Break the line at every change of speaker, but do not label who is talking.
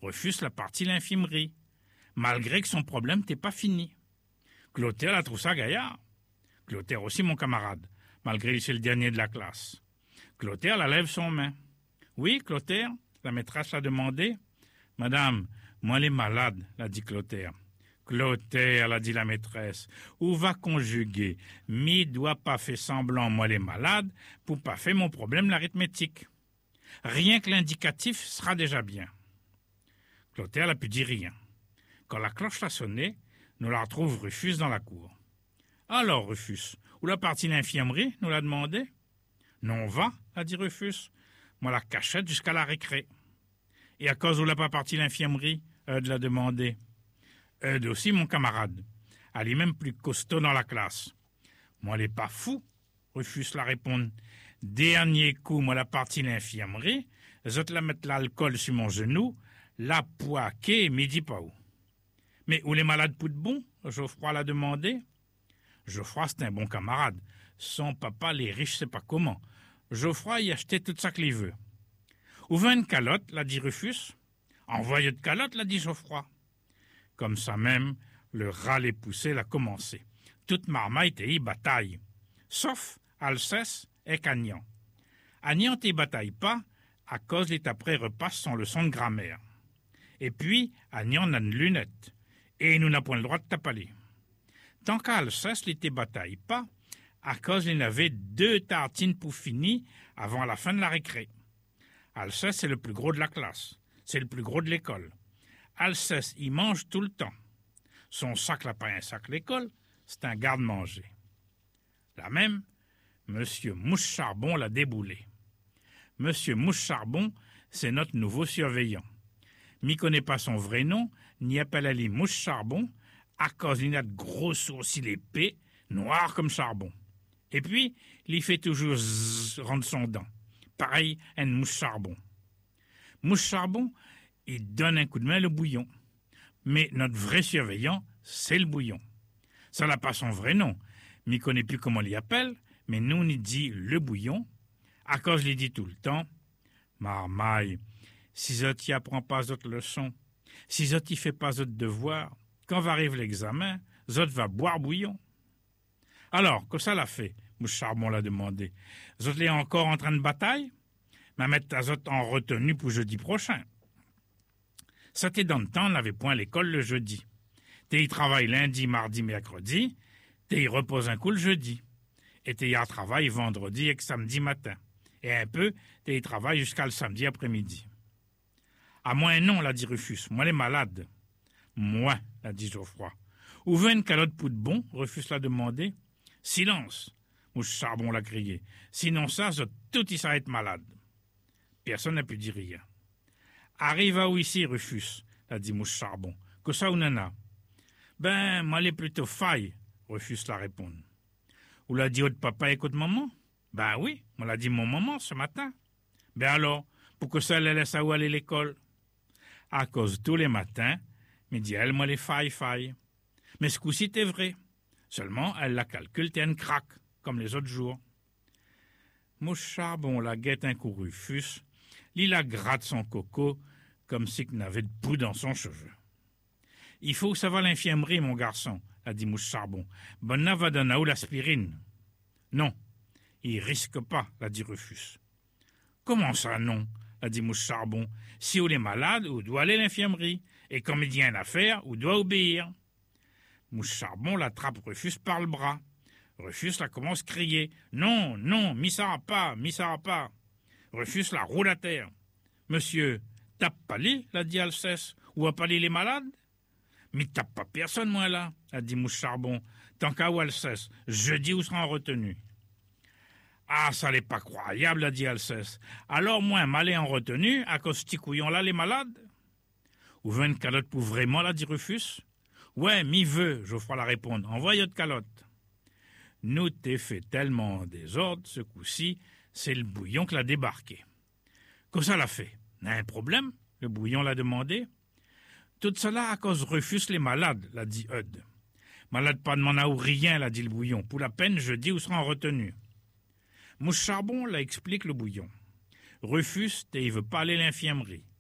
Rufus la partie l'infirmerie, malgré que son problème n'était pas fini. Clotaire la trouve ça gaillard. Clotaire aussi mon camarade, malgré que c'est le dernier de la classe. Clotaire la lève son main. Oui, Clotaire, la maîtresse l'a demandé. Madame, moi elle est malade, l'a dit Clotaire. Clotaire, l'a dit la maîtresse, où va conjuguer mi doit pas faire semblant moi elle est malade pour pas faire mon problème l'arithmétique. Rien que l'indicatif sera déjà bien. Clotaire n'a pu dire rien. Quand la cloche l'a sonné, nous la retrouve Rufus dans la cour. Alors, Rufus, où la partie l'infirmerie, nous l'a demandé. Non, va, a dit Rufus. Moi la cachette jusqu'à la récré. Et à cause où l'a pas partie l'infirmerie, Eudes l'a demandé. Eudes aussi, mon camarade. Elle est même plus costaud dans la classe. Moi, elle est pas fou, Rufus la répond. Dernier coup, moi la partie l'infirmerie, je te la mettre l'alcool sur mon genou, la poiquée, midi pas où. Mais où les malades pour de bon, Geoffroy l'a demandé. Geoffroy, c'est un bon camarade. Son papa, les riches, c'est pas comment. Geoffroy y achetait tout ça qu'il veut. Où veut une calotte, l'a dit Rufus. Envoyez de calotte, l'a dit Geoffroy. Comme ça même, le râle et poussé l'a commencé. Toute marmaille y bataille. Sauf Alceste et Agnan. Agnan t'y bataille pas, à cause les après repasse son leçon de grammaire. Et puis, Agnan a une lunette, et nous n'a point le droit de tapaler. Tant qu'Alceste l'était bataille pas, à cause il avait 2 tartines pour finir avant la fin de la récré. Alceste, c'est le plus gros de la classe. C'est le plus gros de l'école. Alceste, il mange tout le temps. Son sac n'a pas un sac l'école, c'est un garde-manger. Là même, Monsieur Mouche-Charbon l'a déboulé. Monsieur Mouche-Charbon, c'est notre nouveau surveillant. M'y connaît pas son vrai nom, ni appelle à lui Mouche-Charbon, à cause il a de gros sourcils épais, noirs comme charbon. Et puis, il fait toujours zzz rendre son dent. Pareil, un mouche-charbon. Mouche-charbon, il donne un coup de main le bouillon. Mais notre vrai surveillant, c'est le bouillon. Ça n'a pas son vrai nom. M'y connaît plus comment l'y appelle, mais nous, on y dit le bouillon, à cause l'y dit tout le temps. Marmaille, si je t'y apprends pas d'autres leçons, si je t'y fais pas d'autres devoirs, quand va arriver l'examen, Zot va boire bouillon. Alors, que ça l'a fait, Mouche-Charbon l'a demandé. Zot l'est encore en train de bataille? Mais mettre ta Zot en retenue pour jeudi prochain. Ça t'est dans le temps, on n'avait point l'école le jeudi. T'es y travaille lundi, mardi, mercredi, t'es y repose un coup le jeudi. Et t'es y à travail vendredi et samedi matin. Et un peu, t'es y travaille jusqu'à le samedi après-midi. À moi non, l'a dit Rufus, moi les malades. Moi, l'a dit Geoffroy. Où veut une calotte pour de bon, Rufus l'a demandé. Silence, Mouche-Charbon l'a crié. Sinon ça, tout y s'arrête malade. Personne n'a pu dire rien. Arrive à où ici, Rufus, l'a dit Mouche-Charbon. Que ça ou nana? Ben, moi les plutôt faille, Rufus l'a répondu. Ou l'a dit votre papa écoute maman? Ben oui, on l'a dit mon maman ce matin. Ben alors, pour que ça elle laisse à où aller l'école? À cause tous les matins, me dit elle, moi les faille. Mais ce coup-ci t'es vrai. Seulement, elle la calcule, t'es un crack, comme les autres jours. Mouche-Charbon la guette un coup Rufus, il la gratte son coco, comme si qu'il n'avait de poux dans son cheveu. Il faut que ça va à l'infirmerie, mon garçon, a dit Mouche-Charbon. Bonna va donner où l'aspirine? Non, il risque pas, l'a dit Rufus. Comment ça, non? A dit Mouche-Charbon. Si on est malade, on doit aller à l'infirmerie. Et comme il dit une affaire, on doit obéir. Mouche-Charbon l'attrape Rufus par le bras. Rufus la commence à crier. Non, mi ça pas. Rufus la roule à terre. Monsieur, tape pas les, l'a dit Alceste, ou a pas les malades? Mais tape pas personne, moi, là, a dit Mouche-Charbon. Tant qu'à où Alceste, jeudi, où sera en retenue. Ah, ça n'est pas croyable, a dit Alceste. Alors, moi, m'aller en retenue, à cause de couillon là, les malades? Ou veut une calotte pour vraiment, l'a dit Rufus. Ouais, m'y veut, Geoffroy la répondre. Envoie de calotte. Nous t'es fait tellement désordre, ce coup-ci, c'est le bouillon qui l'a débarqué. Que ça l'a fait? N'a un problème? Le bouillon l'a demandé. Tout cela à cause Rufus les malades, l'a dit Eudes. Malade pas de m'en a ou rien, l'a dit le bouillon. Pour la peine, je dis où sera en retenue. Mouche-Charbon la explique le bouillon. Rufus, il veut pas aller à l'infirmerie.